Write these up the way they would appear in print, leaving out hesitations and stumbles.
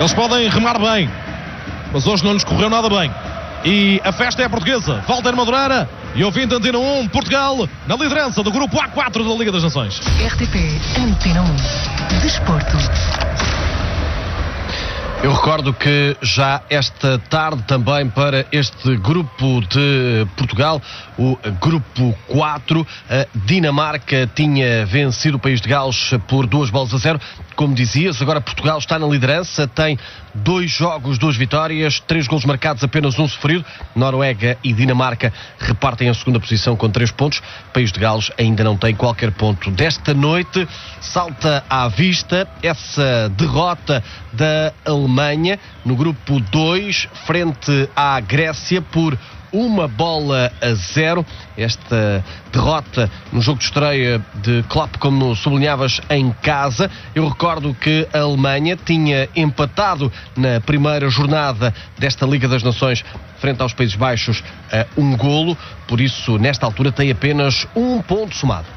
Eles podem remar bem, mas hoje não lhes correu nada bem. E a festa é portuguesa. Walter Madureira e ouvinte Antena 1, Portugal, na liderança do grupo A4 da Liga das Nações. RTP Antena 1, Desporto. Eu recordo que já esta tarde também para este grupo de Portugal, o grupo 4, a Dinamarca tinha vencido o país de Gales por 2-0. Como dizias, agora Portugal está na liderança, tem 2 jogos, 2 vitórias, 3 golos marcados, apenas 1 sofrido. Noruega e Dinamarca repartem a segunda posição com 3 pontos. O país de Gales ainda não tem qualquer ponto. Desta noite salta à vista essa derrota da Alemanha no grupo 2, frente à Grécia por 1-0. Esta derrota no jogo de estreia de Klopp, como sublinhavas, em casa. Eu recordo que a Alemanha tinha empatado na primeira jornada desta Liga das Nações frente aos Países Baixos a 1-0, por isso nesta altura tem apenas 1 ponto somado.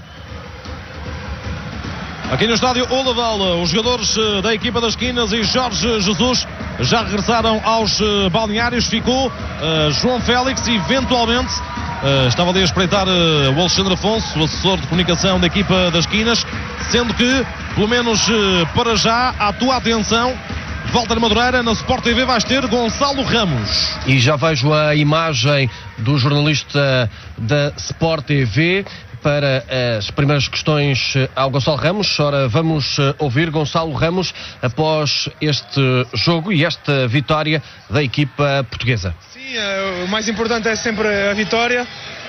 Aqui no estádio Olaval, os jogadores da equipa das Quinas e Jorge Jesus já regressaram aos balneários. Ficou João Félix, eventualmente estava ali a espreitar o Alexandre Afonso, o assessor de comunicação da equipa das Quinas, sendo que, pelo menos para já, à tua atenção, Walter Madureira, na Sport TV vais ter Gonçalo Ramos. E já vejo a imagem do jornalista da Sport TV para as primeiras questões ao Gonçalo Ramos. Ora, vamos ouvir Gonçalo Ramos após este jogo e esta vitória da equipa portuguesa. Sim, o mais importante é sempre a vitória.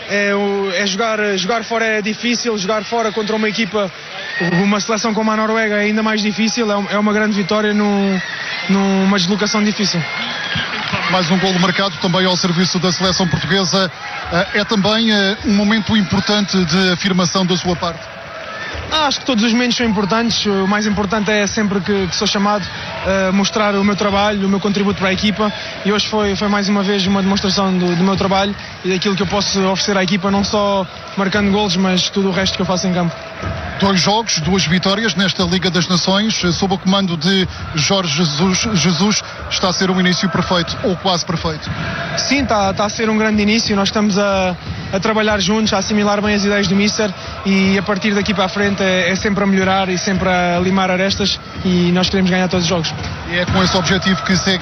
Jogar fora é difícil, jogar fora contra uma equipa, uma seleção como a Noruega é ainda mais difícil. É uma grande vitória numa deslocação difícil. Mais um golo marcado também ao serviço da seleção portuguesa. É também um momento importante de afirmação da sua parte? Acho que todos os momentos são importantes. O mais importante é sempre que sou chamado a mostrar o meu trabalho, o meu contributo para a equipa, e hoje foi mais uma vez uma demonstração do meu trabalho e daquilo que eu posso oferecer à equipa, não só marcando golos, mas tudo o resto que eu faço em campo. 2 jogos, 2 vitórias nesta Liga das Nações, sob o comando de Jorge Jesus. Está a ser um início perfeito, ou quase perfeito? Sim, está a ser um grande início. Nós estamos a trabalhar juntos, a assimilar bem as ideias do Mister, e a partir daqui para a frente é sempre a melhorar e sempre a limar arestas, e nós queremos ganhar todos os jogos. E é com esse objetivo que segue